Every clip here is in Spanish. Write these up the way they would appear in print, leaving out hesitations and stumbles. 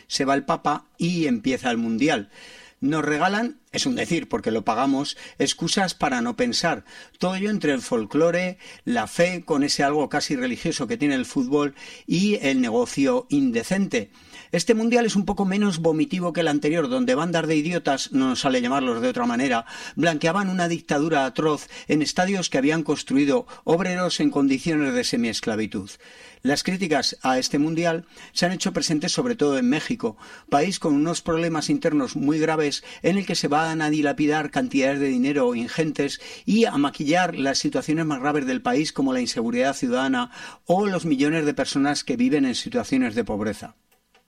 se va el Papa y empieza el Mundial. Nos regalan, es un decir porque lo pagamos, excusas para no pensar. Todo ello entre el folclore, la fe, con ese algo casi religioso que tiene el fútbol, y el negocio indecente. Este Mundial es un poco menos vomitivo que el anterior, donde bandas de idiotas, no nos sale llamarlos de otra manera, blanqueaban una dictadura atroz en estadios que habían construido obreros en condiciones de semiesclavitud. Las críticas a este Mundial se han hecho presentes sobre todo en México, país con unos problemas internos muy graves en el que se van a dilapidar cantidades de dinero ingentes y a maquillar las situaciones más graves del país, como la inseguridad ciudadana o los millones de personas que viven en situaciones de pobreza.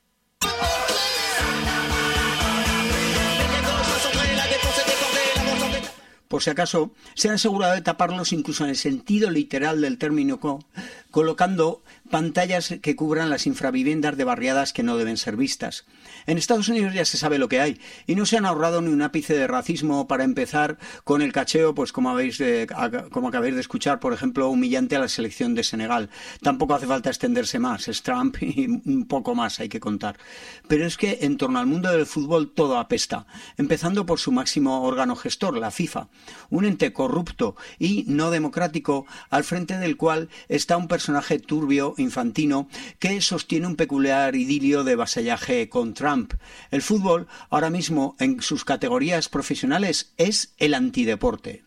Por si acaso, se han asegurado de taparlos incluso en el sentido literal del término, colocando pantallas que cubran las infraviviendas de barriadas que no deben ser vistas. En Estados Unidos ya se sabe lo que hay, y no se han ahorrado ni un ápice de racismo para empezar con el cacheo, pues como acabáis de escuchar, por ejemplo, humillante a la selección de Senegal. Tampoco hace falta extenderse más, es Trump y un poco más hay que contar. Pero es que en torno al mundo del fútbol todo apesta, empezando por su máximo órgano gestor, la FIFA, un ente corrupto y no democrático al frente del cual está un personaje turbio, infantino, que sostiene un peculiar idilio de vasallaje con Trump. El fútbol, ahora mismo en sus categorías profesionales, es el antideporte.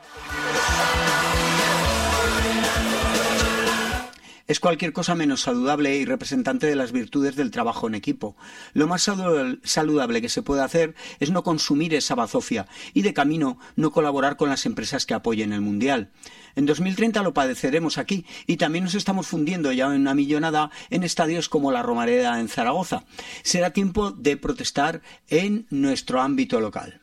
Es cualquier cosa menos saludable y representante de las virtudes del trabajo en equipo. Lo más saludable que se puede hacer es no consumir esa bazofia y de camino no colaborar con las empresas que apoyen el Mundial. En 2030 lo padeceremos aquí y también nos estamos fundiendo ya en una millonada en estadios como la Romareda en Zaragoza. Será tiempo de protestar en nuestro ámbito local.